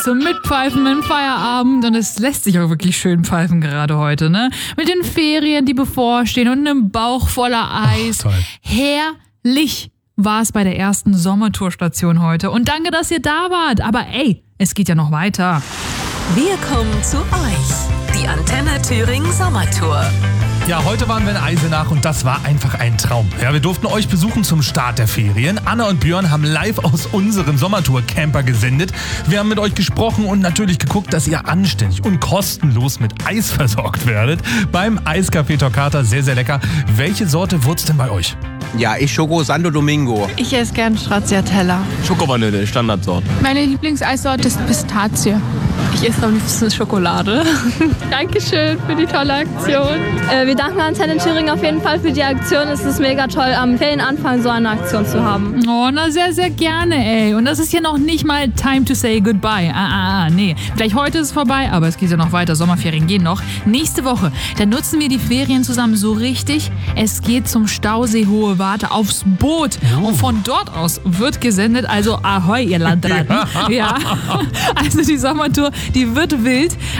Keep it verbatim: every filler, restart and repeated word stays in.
Zum Mitpfeifen im Feierabend und es lässt sich auch wirklich schön pfeifen gerade heute, ne? Mit den Ferien, die bevorstehen und einem Bauch voller Eis. Oh, toll. Herrlich war es bei der ersten Sommertourstation heute und danke, dass ihr da wart. Aber ey, es geht ja noch weiter. Wir kommen zu euch. Die Antenne Thüringen Sommertour. Ja, heute waren wir in Eisenach und das war einfach ein Traum. Ja, wir durften euch besuchen zum Start der Ferien. Anna und Björn haben live aus unserem Sommertour-Camper gesendet. Wir haben mit euch gesprochen und natürlich geguckt, dass ihr anständig und kostenlos mit Eis versorgt werdet. Beim Eiscafé Toccata, sehr, sehr lecker. Welche Sorte wird's denn bei euch? Ja, ich Schoko Santo Domingo. Ich esse gern Stracciatella. Schokovanille, Standardsorte. Meine Lieblingseissorte ist Pistazie. Ich esse am liebsten Schokolade. Dankeschön für die tolle Aktion. Äh, wir danken Antenne Thüringen auf jeden Fall für die Aktion. Es ist mega toll, am Ferienanfang so eine Aktion zu haben. Oh, na sehr, sehr gerne, ey. Und das ist ja noch nicht mal time to say goodbye. Ah, ah, ah, nee. Vielleicht heute ist es vorbei, aber es geht ja noch weiter. Sommerferien gehen noch. Nächste Woche, dann nutzen wir die Ferien zusammen so richtig. Es geht zum Stausee Hohe Warte aufs Boot. Oh. Und von dort aus wird gesendet. Also ahoi, ihr Landratten. Ja. Also die Sommertour, die wird wild.